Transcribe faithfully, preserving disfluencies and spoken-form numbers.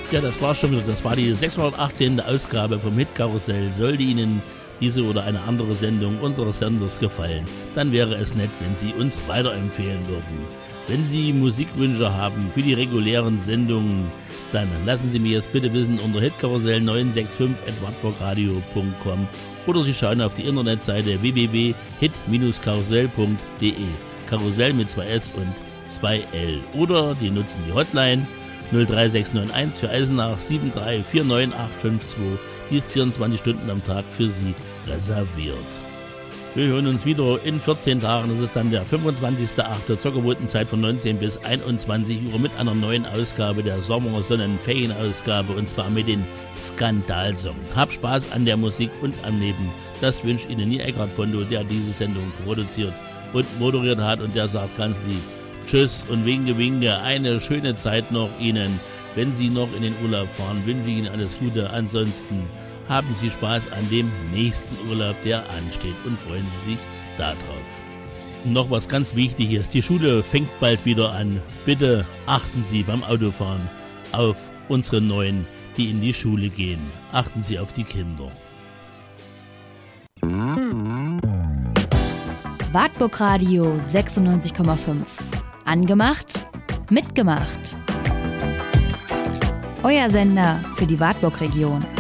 Ja, das war schon wieder, das war die sechshundertachtzehnte Ausgabe vom Hitkarussell. Sollte Ihnen diese oder eine andere Sendung unseres Senders gefallen, dann wäre es nett, wenn Sie uns weiterempfehlen würden. Wenn Sie Musikwünsche haben für die regulären Sendungen, dann lassen Sie mir jetzt bitte wissen unter hitkarussell neun sechs fünf at wartburgradio punkt com oder Sie schauen auf die Internetseite w w w punkt hit karussell punkt d e. Karussell mit zwei S und zwei L. Oder die nutzen die Hotline null drei sechs neun eins für Eisenach sieben drei vier neun acht fünf zwei. Die ist vierundzwanzig Stunden am Tag für Sie reserviert. Wir hören uns wieder in vierzehn Tagen. Das ist dann der fünfundzwanzigster achte zur gewohnten Zeit von neunzehn bis einundzwanzig Uhr mit einer neuen Ausgabe der Sommersonnenferienausgabe und zwar mit den Skandalsong. Hab Spaß an der Musik und am Leben. Das wünscht Ihnen Nie Eckhard Pondo, der diese Sendung produziert und moderiert hat und der sagt ganz lieb Tschüss und winke, winke. Eine schöne Zeit noch Ihnen. Wenn Sie noch in den Urlaub fahren, wünsche ich Ihnen alles Gute. Ansonsten haben Sie Spaß an dem nächsten Urlaub, der ansteht und freuen Sie sich darauf. Noch was ganz Wichtiges. Die Schule fängt bald wieder an. Bitte achten Sie beim Autofahren auf unsere Neuen, die in die Schule gehen. Achten Sie auf die Kinder. Wartburg Radio sechsundneunzig Komma fünf. Angemacht, mitgemacht. Euer Sender für die Wartburg-Region.